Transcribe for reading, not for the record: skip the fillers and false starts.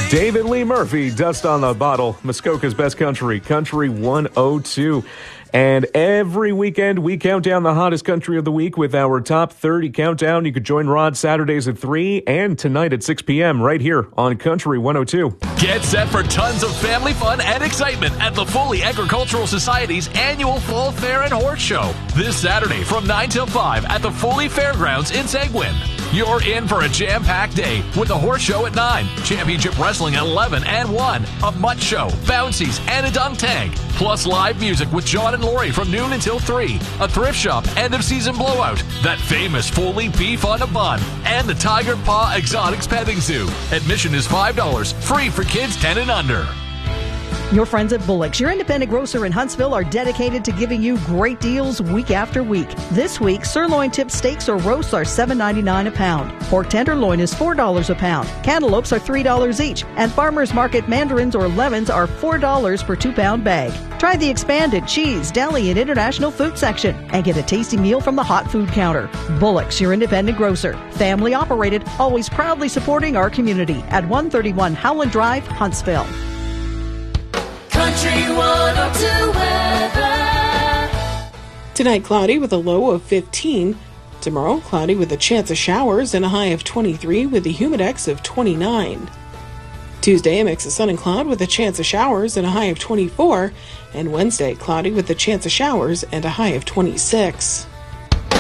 David Lee Murphy, Dust on the Bottle, Muskoka's Best Country, Country 102. And every weekend, we count down the hottest country of the week with our Top 30 Countdown. You could join Rod Saturdays at 3 and tonight at 6 p.m. right here on Country 102. Get set for tons of family fun and excitement at the Foley Agricultural Society's annual Fall Fair and Horse Show this Saturday from 9 till 5 at the Foley Fairgrounds in Seguin. You're in for a jam-packed day with a horse show at 9, championship wrestling at 11 and 1, a mutt show, bouncies, and a dunk tank. Plus live music with John and Lori from noon until 3, a thrift shop, end-of-season blowout, that famous Foley beef on a bun, and the Tiger Paw Exotics Petting Zoo. Admission is $5, free for kids 10 and under. Your friends at Bullock's, your independent grocer in Huntsville, are dedicated to giving you great deals week after week. This week, sirloin tip steaks or roasts are $7.99 a pound. Pork tenderloin is $4 a pound. Cantaloupes are $3 each. And farmers market mandarins or lemons are $4 per 2-pound bag. Try the expanded cheese, deli, and international food section and get a tasty meal from the hot food counter. Bullock's, your independent grocer. Family operated, always proudly supporting our community at 131 Howland Drive, Huntsville. Country 102 weather. Tonight, cloudy with a low of 15. Tomorrow, cloudy with a chance of showers and a high of 23 with a humidex of 29. Tuesday, a mix of sun and cloud with a chance of showers and a high of 24. And Wednesday, cloudy with a chance of showers and a high of 26.